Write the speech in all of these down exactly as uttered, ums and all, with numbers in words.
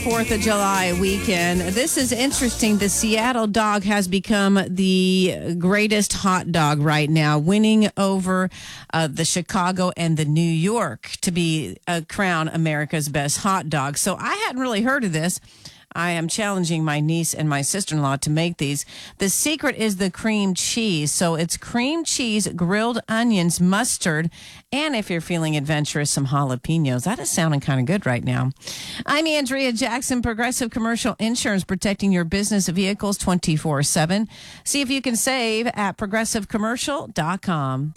fourth of July weekend. This is interesting. The Seattle dog has become the greatest hot dog right now, winning over uh, the Chicago and the New York to be uh, crowned America's best hot dog. So I hadn't really heard of this. I am challenging my niece and my sister-in-law to make these. The secret is the cream cheese. So it's cream cheese, grilled onions, mustard, and if you're feeling adventurous, some jalapenos. That is sounding kind of good right now. I'm Andrea Jackson, Progressive Commercial Insurance, protecting your business vehicles twenty-four seven. See if you can save at progressive commercial dot com.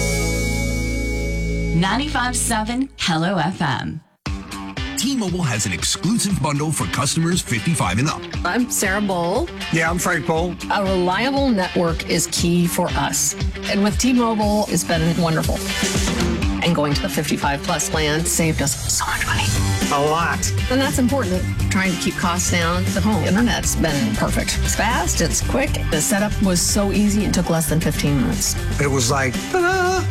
ninety-five point seven Hello F M. T-Mobile has an exclusive bundle for customers fifty-five and up. I'm Sarah Bowl. Yeah, I'm Frank Bowl. A reliable network is key for us. And with T-Mobile, it's been wonderful. And going to the fifty-five plus plan saved us so much money. A lot. And that's important. Trying to keep costs down. The home internet's been perfect. It's fast, it's quick. The setup was so easy, it took less than fifteen minutes. It was like, ta-da!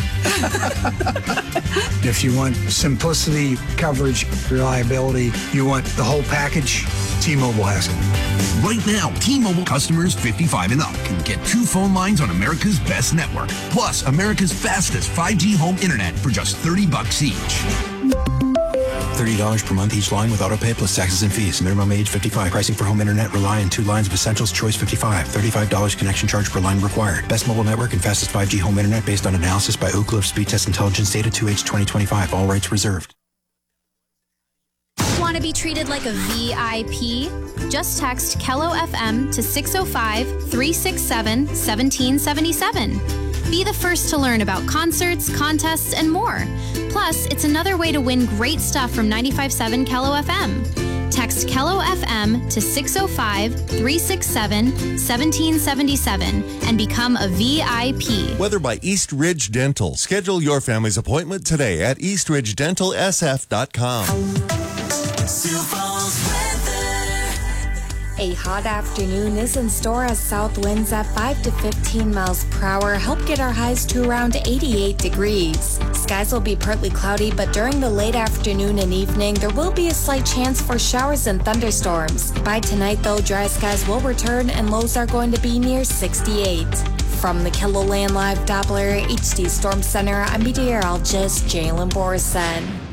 If you want simplicity, coverage, reliability, you want the whole package, T-Mobile has it. Right now, T-Mobile customers fifty-five and up can get two phone lines on America's best network, plus America's fastest five G home internet for just thirty bucks each. thirty dollars per month each line with autopay plus taxes and fees. Minimum age fifty-five. Pricing for home internet rely on two lines of Essentials Choice fifty-five. thirty-five dollars connection charge per line required. Best mobile network and fastest five G home internet based on analysis by Oak Cliff Speed Test Intelligence Data two H twenty twenty-five. All rights reserved. Want to be treated like a V I P? Just text Kello F M to six oh five, three six seven, one seven seven seven. Be the first to learn about concerts, contests, and more. Plus, it's another way to win great stuff from ninety-five point seven Kello F M. Text Kello F M to six oh five, three six seven, one seven seven seven and become a V I P. Weather by East Ridge Dental. Schedule your family's appointment today at east ridge dental s f dot com. A hot afternoon is in store as south winds at five to fifteen miles per hour help get our highs to around eighty-eight degrees. Skies will be partly cloudy, but during the late afternoon and evening, there will be a slight chance for showers and thunderstorms. By tonight, though, dry skies will return and lows are going to be near sixty-eight. From the KELOLAND Live Doppler H D Storm Center, I'm meteorologist Jalen Borson.